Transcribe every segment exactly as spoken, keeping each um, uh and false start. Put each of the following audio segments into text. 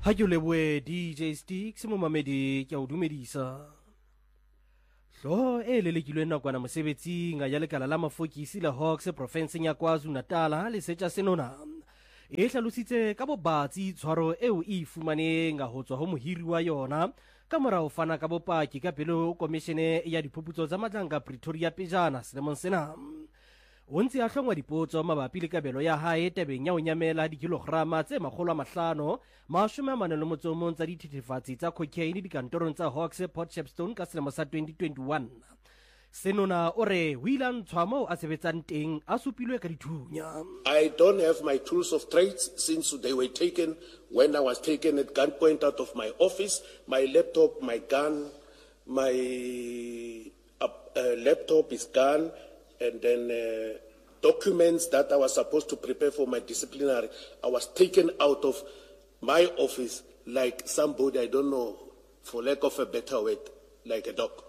Ha ke leboe D J Sticks mo mamedi ke a o dumedisa. Hlo e lelekilweng nakwana mosebetsing ya lekala la mafokisi la Hawks provinseng ya KwaZulu-Natal le setja senona. E hlalositse ka bobatsi tshwaro eo e fumaneng ho tswa ho mohiri wa yona ka mora ho fana ka bopaki ka pele ho komishene ya diphuputso tsa matlanka Pretoria pejana selemong sena. O ntse a hlongwa dipotso mabapi le kabelo ya hae tabeng ya ho nyamela dikilograma tse makgolo a mahlano mashome a mane le motso o mong tsa dithethefatsi tsa cocaine dikantorong tsa Hawks Port Shepstone ka selemo sa twenty twenty-one. Senona o re ho ile a ntshwa moo a sebetsang teng a supilwe ka dithunya. I don't have my tools of trade since they were taken when I was taken at gunpoint out of my office. My laptop, my gun, my uh, uh, laptop is gone. And then uh, documents that I was supposed to prepare for my disciplinary, I was taken out of my office like somebody, I don't know, for lack of a better word, like a dog.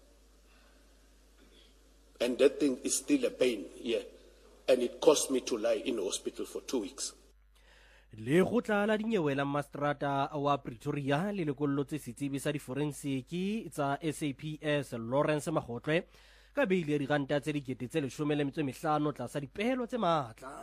And that thing is still a pain, yeah. And it cost me to lie in hospital for two weeks. Le gotla la dinyewe la Mastrata wa Pretoria le lekollotse setsebi sa di-forensic tsa S A P S Lawrence Magotle ka beile diranta tse dikete tse leshome le metso e mehlano tlasa dipehelo tse matla.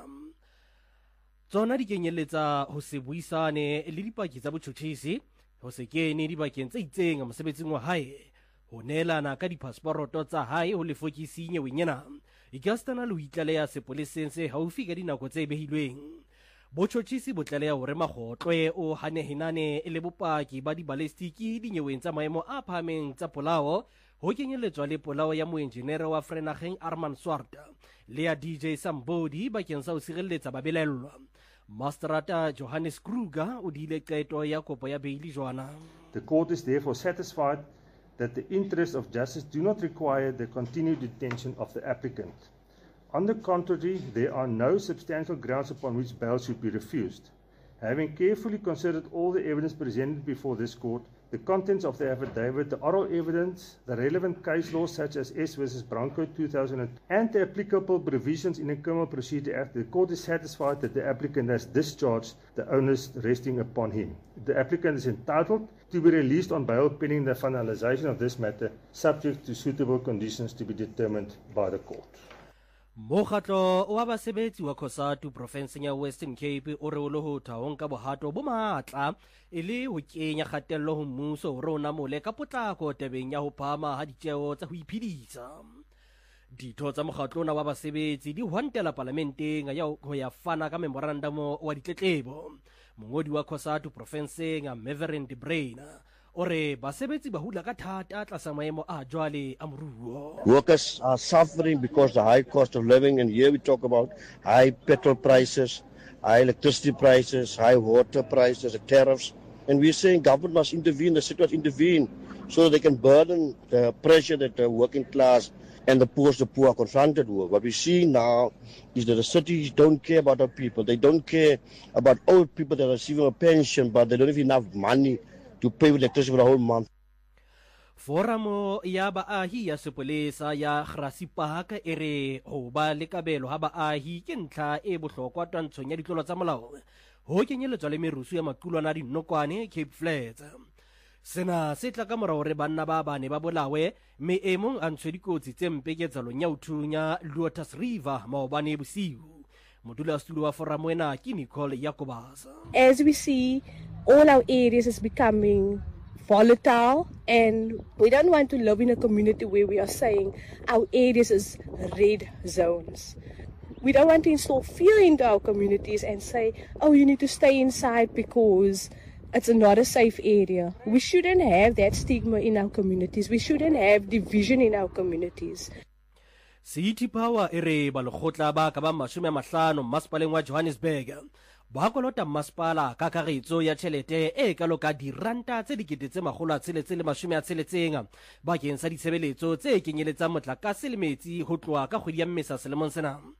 Tsona di kenyeletsa ho se buisane le dipaki tsa botjhotjhisi, ho se kene dibakeng tse itseng mosebetsing wa hae, ho neelana ka dipaseporoto tsa hae ho lefokisi nyeweng ena, ikastana le ho itlaleha sepoleseng se haufi ka dinako tse behilweng. Botjhotjhisi bo tlaleha hore Magotle o hanehenane le bopaki ba dibalestiki dinyeweng tsa maemo a phahameng tsa polao, ho kenyeletswa le polao ya moenjenere wa Vereeniging Armand Swart le ya D J Sambodi bakeng sa ho sireletsa babelellwa. Masterata Johannes Kruger o diile qeto ya kopo ya beili jwana. The court is therefore satisfied that the interests of justice do not require the continued detention of the applicant. On the contrary, there are no substantial grounds upon which bail should be refused. Having carefully considered all the evidence presented before this court, the contents of the affidavit, the oral evidence, the relevant case laws such as S versus Bronco two thousand, and the applicable provisions in the Criminal Procedure Act, the court is satisfied that the applicant has discharged the onus resting upon him. The applicant is entitled to be released on bail pending the finalization of this matter, subject to suitable conditions to be determined by the court. Mokgatlo wa basebetsi wa COSATU provinseng ya Western Cape o re o le ho thaong ka bohato bo matla e le ho kenya kgatello ho mmuso hore o namole ka potlako tabeng ya ho phahama ha ditjeo tsa ho iphedisa. Ditho tsa mokgatlo ona wa basebetsi di hwantela parlamenteng ya ho ya fana ka memorandum wa ditletlebo. Mongodi wa COSATU provinseng ya Meverin de Braina ore basebetsi ba hula ka thata tlasa maemo a jwale a moruo. Workers are suffering because the high cost of living, and here we talk about high petrol prices, high electricity prices, high water prices, the tariffs, and we're saying government must intervene, the city must intervene so that they can burden the pressure that the working class and the poor, the poor are confronted with. What we see now is that the cities don't care about our people. They don't care about old people that are receiving a pension, but they don't have enough money to pay with electricity for the whole month. Foramo ya baahi ya sepolesa ya Grassy Park e re ho ba le kabelo ha baahi ke ntlha e bohlokwa twantshong ya ditlolo tsa molao ho kenyeletswa le merusu ya maqulwana a dinokwane Cape Flats. Sena se tla ka mora hore banna ba bane ba bolawe me e mong a ntshwe dikotsi tse mpe ketsalong ya uthunya Lotus River maobane bosiu. Modulasetulo wa foramo ena ke Nicole Yakobasa. As we see, all our areas is becoming volatile, and we don't want to live in a community where we are saying our areas is red zones. We don't want to install fear into our communities and say, oh, you need to stay inside because it's not a safe area. We shouldn't have that stigma in our communities. We shouldn't have division in our communities. City Power e re ba lekgotla ba ka ba mashome a mahlano masepaleng wa Johannesburg ba kolota masepala ka karetso ya tjhelete e kalo ka diranta tse dikete tse makgolo a tsheletse le mashome a tsheletseng bakeng sa ditshebeletso tse kenyeletsang motlakase le metsi ho tloha ka kgwedi ya Mmesa selemong sena.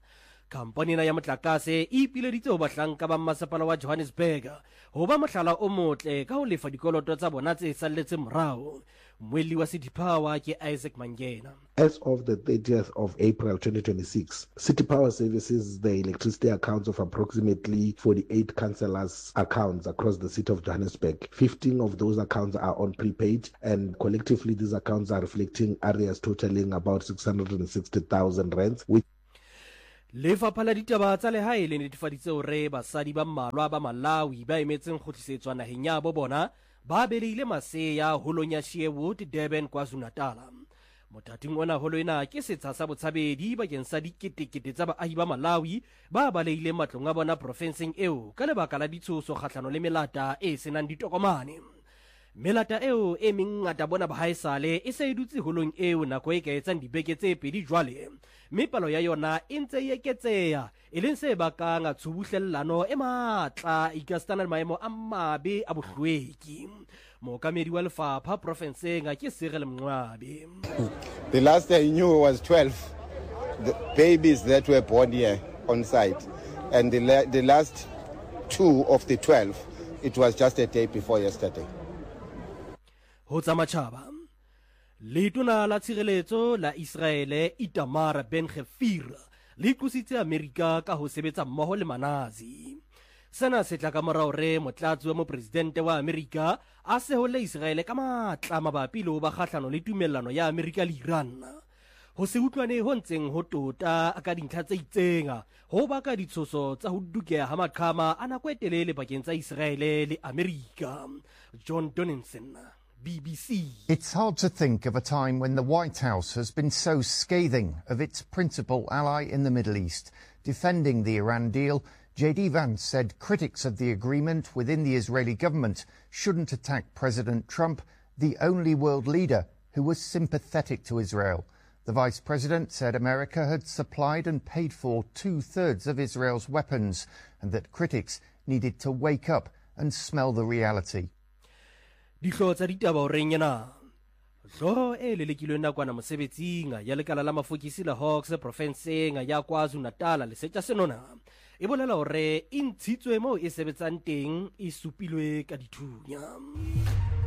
khampani ena ya motlakase e ipileditse ho bahlanka ba mmasepala wa Johannesburg ho ba mohlala o motle ka ho lefa dikoloto tsa bona tse salletse morao. Mmuelli wa City Power ke Isaac Mangena. As of the thirtieth of April twenty twenty-six, City Power services the electricity accounts of approximately forty-eight councillors' accounts across the city of Johannesburg. fifteen of those accounts are on prepaid, and collectively these accounts are reflecting areas totaling about six hundred sixty thousand rands, which Lefapha la ditaba tsa lehae le netefaditse hore basadi ba mmalwa ba Malawi ba emetseng kgutlisetswa naheng ya bo bona ba beleile maseya holong ya Sherwood, Durban, KwaZulu-Natal. Mothating ona holo ena ke setsha sa botshabedi bakeng sa diketekete tsa baahi ba Malawi ba baleile matlong a bona profenseng eo ka lebaka la ditshoso kgahlano le melata e senang ditokomane. Melata eo e mengata bona ba haesale e se edutse holong eo nako e ka etsang dibeke tse pedi jwale, mme palo ya yona e ntse e eketseha e leng se bakang tshubuhlellano e matla ikastana le maemo a mabe a bohlweki. Mookamedi wa lefapha profenseng ke Cyril Mncwabe. The last I knew was twelve the babies that were born here on site, and the, la the last two of the twelve, it was just a day before yesterday. Ho tsa matjhaba, letona la tshireletso la Israele Itamar Ben-Gvir le tlositse Amerika ka ho sebetsa mmoho le Manazi. Sena se tla ka morao re motlatsi wa mopresidente wa Amerika a sehole Israele ka matla mabapi le ho ba kgahlano le tumellano ya Amerika le Iran. Ho se utlwane ho ntseng ho tota ka dintlha tse itseng ho ba ka ditshoso tsa ho dukeha ha maqhama a nako e telele bakeng tsa Israele le Amerika. John Donaldson, B B C. It's hard to think of a time when the White House has been so scathing of its principal ally in the Middle East. Defending the Iran deal, J D Vance said critics of the agreement within the Israeli government shouldn't attack President Trump, the only world leader who was sympathetic to Israel. The Vice President said America had supplied and paid for two-thirds of Israel's weapons and that critics needed to wake up and smell the reality. Dihlo tsa ditaba o reng yena. Hlo e lelekilwe nakwana mosebetsing ya lekala la mafokisi la Hawks profenseng ya KwaZulu-Natal le setja senona. E bolela hore e ntshitswe mo e sebetsang teng e supilwe ka dithunya.